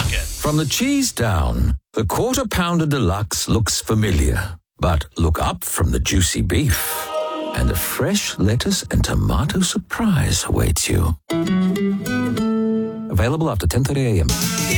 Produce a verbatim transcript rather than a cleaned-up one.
Market. From the cheese down, the Quarter Pounder Deluxe looks familiar. But look up from the juicy beef, and a fresh lettuce and tomato surprise awaits you. Available after ten thirty a.m.